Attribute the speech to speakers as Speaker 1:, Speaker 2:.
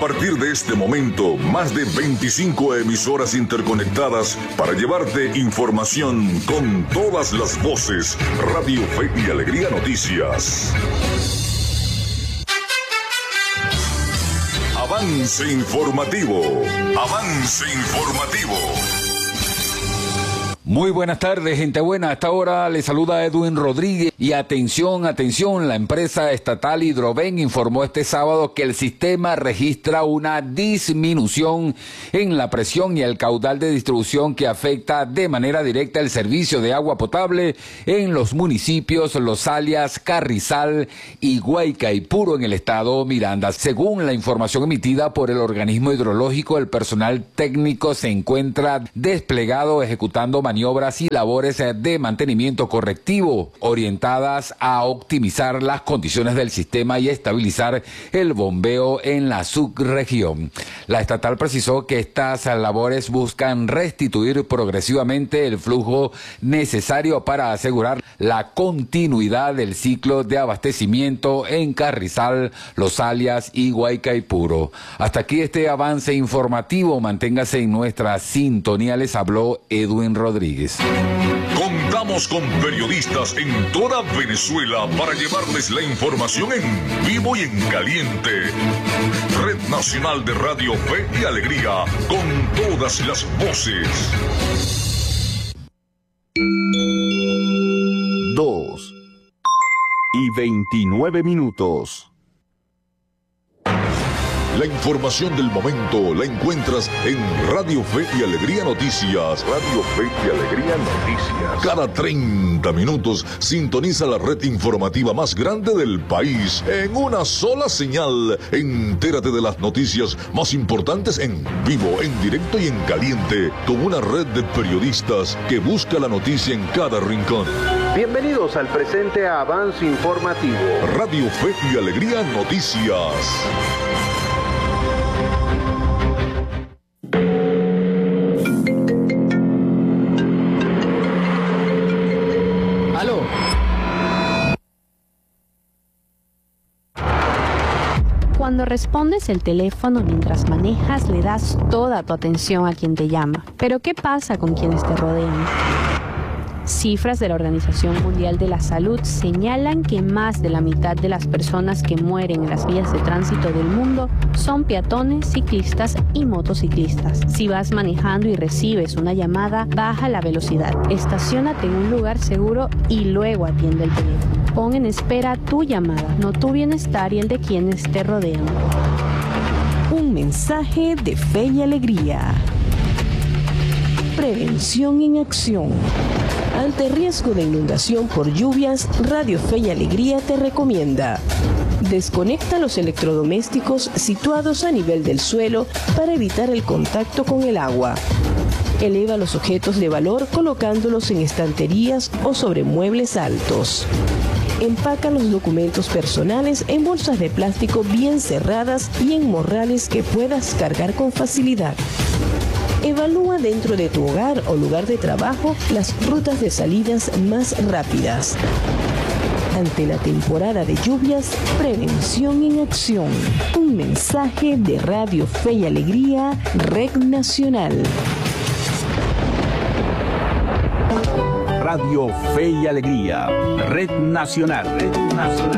Speaker 1: partir de este momento, más de 25 emisoras interconectadas para llevarte información con todas las voces. Radio Fe y Alegría Noticias. Avance informativo. Avance informativo.
Speaker 2: Muy buenas tardes, gente buena. A esta hora le saluda Edwin Rodríguez. Y atención, la empresa estatal Hidroven informó este sábado que el sistema registra una disminución en la presión y el caudal de distribución que afecta de manera directa el servicio de agua potable en los municipios Los Alias, Carrizal y Guaycaipuro en el estado Miranda. Según la información emitida por el organismo hidrológico, el personal técnico se encuentra desplegado ejecutando maniobras y labores de mantenimiento correctivo orientadas a optimizar las condiciones del sistema y estabilizar el bombeo en la subregión. La estatal precisó que estas labores buscan restituir progresivamente el flujo necesario para asegurar la continuidad del ciclo de abastecimiento en Carrizal, Los Alias y Guaycaipuro. Hasta aquí este avance informativo. Manténgase en nuestra sintonía. Les habló Edwin Rodríguez.
Speaker 1: Contamos con periodistas en toda Venezuela para llevarles la información en vivo y en caliente. Red Nacional de Radio Fe y Alegría, con todas las voces.
Speaker 3: 2:29.
Speaker 1: La información del momento la encuentras en Radio Fe y Alegría Noticias. Radio Fe y Alegría Noticias. Cada 30 minutos sintoniza la red informativa más grande del país en una sola señal. Entérate de las noticias más importantes en vivo, en directo y en caliente, con una red de periodistas que busca la noticia en cada rincón.
Speaker 4: Bienvenidos al presente avance informativo.
Speaker 1: Radio Fe y Alegría Noticias.
Speaker 5: Aló.
Speaker 6: Cuando respondes el teléfono mientras manejas, le das toda tu atención a quien te llama. Pero ¿qué pasa con quienes te rodean? Cifras de la Organización Mundial de la Salud señalan que más de la mitad de las personas que mueren en las vías de tránsito del mundo son peatones, ciclistas y motociclistas. Si vas manejando y recibes una llamada, baja la velocidad, estaciónate en un lugar seguro y luego atiende el teléfono. Pon en espera tu llamada, no tu bienestar y el de quienes te rodean.
Speaker 7: Un mensaje de Fe y Alegría. Prevención en acción. Ante riesgo de inundación por lluvias, Radio Fe y Alegría te recomienda: desconecta los electrodomésticos situados a nivel del suelo para evitar el contacto con el agua. Eleva los objetos de valor colocándolos en estanterías o sobre muebles altos. Empaca los documentos personales en bolsas de plástico bien cerradas y en morrales que puedas cargar con facilidad. Evalúa dentro de tu hogar o lugar de trabajo las rutas de salidas más rápidas. Ante la temporada de lluvias, prevención en acción. Un mensaje de Radio Fe y Alegría, Red Nacional.
Speaker 3: Radio Fe y Alegría, Red Nacional.